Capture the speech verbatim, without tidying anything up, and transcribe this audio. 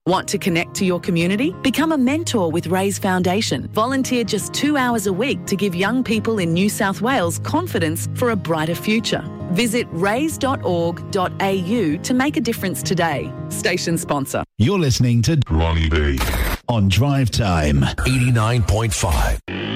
Want to connect to your community? Become a mentor with Raise Foundation. Volunteer just two hours a week to give young people in New South Wales confidence for a brighter future. Visit raise dot org dot a u to make a difference today. Station sponsor. You're listening to Ronnie B on Drive Time. eighty-nine point five.